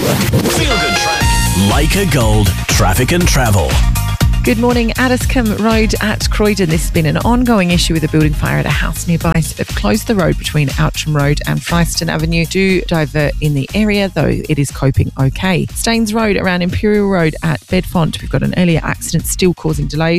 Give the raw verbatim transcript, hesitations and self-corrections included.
Feel good track. Leica Gold Traffic and Travel. Good morning. Addiscombe Road at Croydon. This has been an ongoing issue with a building fire at a house nearby, so they've closed the road between Outram Road and Fryston Avenue. Do divert in the area, though it is coping okay. Staines Road around Imperial Road at Bedfont. We've got an earlier accident still causing delays.